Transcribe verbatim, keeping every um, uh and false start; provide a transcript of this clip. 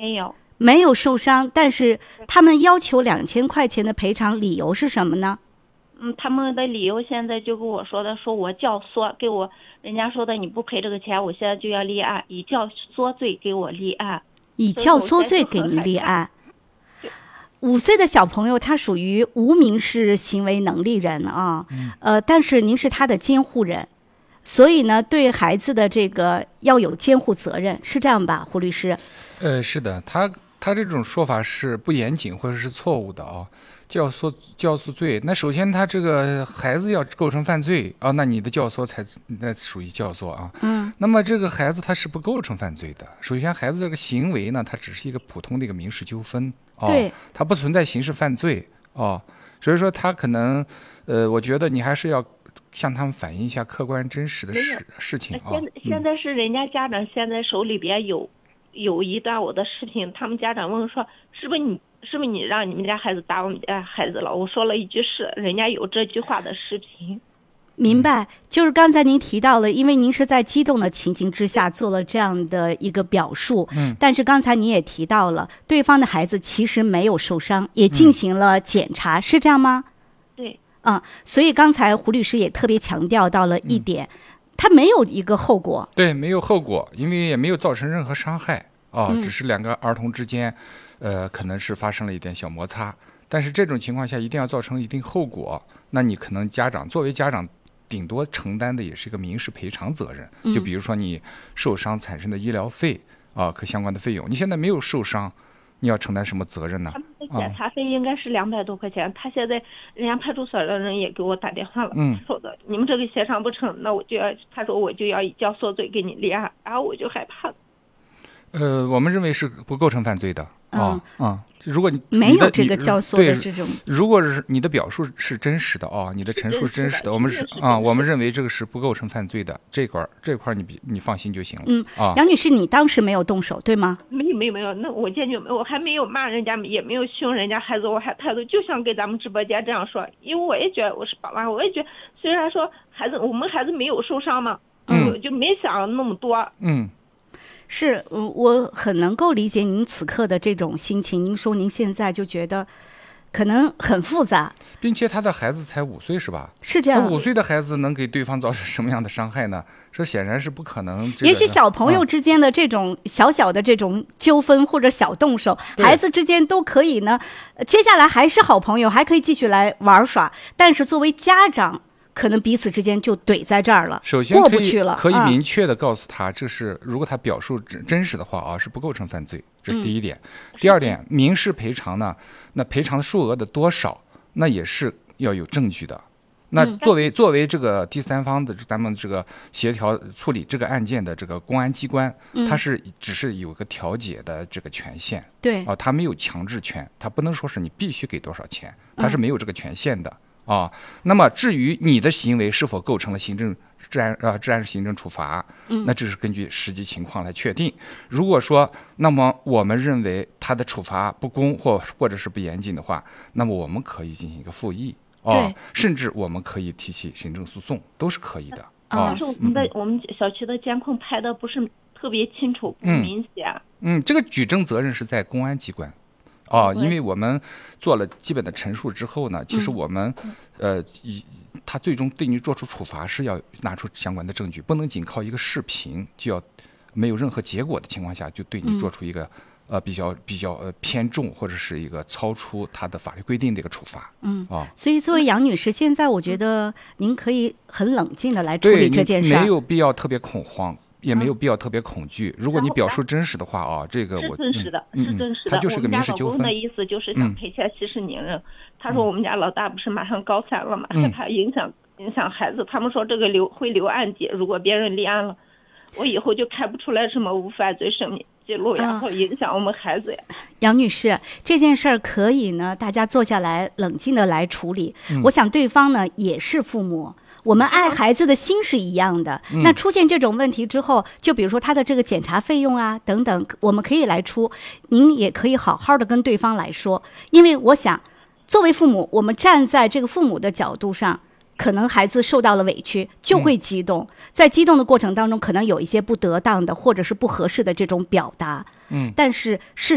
没有没有受伤，但是他们要求两千块钱的赔偿，理由是什么呢？ 嗯，他们的理由现在就跟我说的，说我教唆，给我人家说的你不赔这个钱，我现在就要立案，以教唆罪给我立案。 以教唆罪给你立案。五岁的小朋友他属于无民事行为能力人啊， 嗯、 呃，但是您是他的监护人，所以呢，对孩子的这个要有监护责任，是这样吧，胡律师？ 呃，是的，他他这种说法是不严谨或者是错误的啊。教唆教唆罪，那首先他这个孩子要构成犯罪啊，那你的教唆才那属于教唆啊。 嗯。 那么这个孩子他是不构成犯罪的。首先，孩子这个行为呢，它只是一个普通的一个民事纠纷啊， 对， 它不存在刑事犯罪啊。所以说他可能，呃，我觉得你还是要向他们反映一下客观真实的事事情啊。 现在现在是人家家长现在手里边有有一段我的视频，他们家长问说，是不是你？是不是你让你们家孩子打我们家孩子了？我说了一句是，人家有这句话的视频。 明白，就是刚才您提到了，因为您是在激动的情境之下做了这样的一个表述， 嗯， 但是刚才您也提到了，对方的孩子其实没有受伤，也进行了检查，嗯、是这样吗？ 对， 啊、嗯，所以刚才胡律师也特别强调到了一点，嗯、他没有一个后果， 对，没有后果，因为也没有造成任何伤害啊、 嗯， 只是两个儿童之间。呃，可能是发生了一点小摩擦，但是这种情况下一定要造成一定后果，那你可能家长作为家长，顶多承担的也是一个民事赔偿责任， 嗯、 就比如说你受伤产生的医疗费啊和相关的费用，你现在没有受伤，你要承担什么责任呢？ 他们的检查费应该是两百多块钱，啊、他现在人家派出所的人也给我打电话了， 嗯， 说的你们这个协商不成，那我就要，他说我就要以教唆罪给你立案，然后我就害怕了。 呃，我们认为是不构成犯罪的啊啊、嗯！如果你没有这个教唆的这种， 如果是你的表述是真实的啊，你的陈述是真实的，我们是啊，我们认为这个是不构成犯罪的，这块这块你你放心就行了。 嗯啊， 杨女士，你当时没有动手对吗？ 没有没有没有，那我坚决没有，我还没有骂人家，也没有凶人家孩子，我还态度就像给咱们直播间这样说，因为我也觉得我是爸妈，我也觉得虽然说孩子我们孩子没有受伤嘛， 嗯， 我就没想那么多， 嗯。 是，我很能够理解您此刻的这种心情。您说您现在就觉得可能很复杂， 并且他的孩子才五岁是吧？ 是这样。 五岁的孩子能给对方造成什么样的伤害呢？这显然是不可能、这个。 也许小朋友之间的这种小小的这种纠纷或者小动手， 嗯、 孩子之间都可以呢。接下来还是好朋友，还可以继续来玩耍。但是作为家长，可能彼此之间就怼在这儿了， 首先过不去了。 可以明确的告诉他，这是如果他表述真实的话啊，是不构成犯罪，这是第一点。 嗯、 第二点，民事赔偿呢，那赔偿的数额的多少，那也是要有证据的。那作为、嗯、作为这个第三方的咱们这个协调处理这个案件的这个公安机关， 嗯、 它是只是有个调解的这个权限， 对啊，它没有强制权，它不能说是你必须给多少钱，它是没有这个权限的。嗯啊，那么至于你的行为是否构成了行政治安呃治安行政处罚， 嗯， 那这是根据实际情况来确定。如果说，那么我们认为他的处罚不公或或者是不严谨的话，那么我们可以进行一个复议啊，甚至我们可以提起行政诉讼，都是可以的啊。 但是我们的、嗯、我们小区的监控拍的不是特别清楚，不明显。 嗯，嗯这个举证责任是在公安机关。啊，因为我们做了基本的陈述之后呢，其实我们， 嗯、 呃，以他最终对你做出处罚是要拿出相关的证据，不能仅靠一个视频就要没有任何结果的情况下就对你做出一个、嗯、呃比较比较呃偏重或者是一个超出他的法律规定的一个处罚。 嗯啊， 所以作为杨女士，现在我觉得您可以很冷静的来处理这件事， 没有必要特别恐慌。也没有必要特别恐惧。如果你表述真实的话啊，这个我是真实的， 嗯、 是真实的。 它就是个民事纠纷。 我们家老公的意思就是想赔钱息事宁人。嗯、他说我们家老大不是马上高三了嘛，害怕影响影响孩子。他们说这个留会留案底，如果别人立案了，我以后就开不出来什么无犯罪声明记录呀，然后影响我们孩子呀。 杨女士，这件事儿可以呢，大家坐下来冷静的来处理。 嗯、 我想对方呢也是父母。我们爱孩子的心是一样的， 嗯、 那出现这种问题之后，就比如说他的这个检查费用啊等等，我们可以来出，您也可以好好的跟对方来说，因为我想，作为父母，我们站在这个父母的角度上，可能孩子受到了委屈，就会激动，嗯、在激动的过程当中，可能有一些不得当的或者是不合适的这种表达， 嗯， 但是是。